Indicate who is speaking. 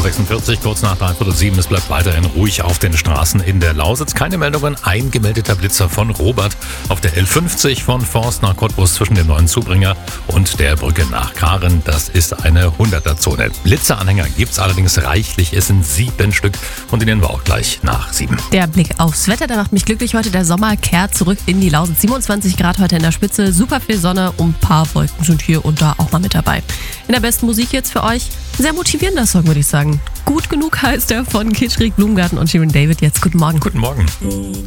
Speaker 1: 6:46, kurz nach 7:03. Es bleibt weiterhin ruhig auf den Straßen in der Lausitz. Keine Meldungen, ein gemeldeter Blitzer von Robert auf der L50 von Forst nach Cottbus zwischen dem neuen Zubringer und der Brücke nach Karen. Das ist eine 100er-Zone. Blitzeranhänger gibt's allerdings reichlich. Es sind 7 Stück und die nennen wir auch gleich nach 7.
Speaker 2: Der Blick aufs Wetter, der macht mich glücklich heute. Der Sommer kehrt zurück in die Lausitz. 27 Grad heute in der Spitze, super viel Sonne und ein paar Wolken sind hier und da auch mal mit dabei. In der besten Musik jetzt für euch, sehr motivierender Song, würde ich sagen. Gut genug heißt er von Kitschkrieg, Blumengarten und Shirin David. Jetzt guten Morgen.
Speaker 1: Guten Morgen.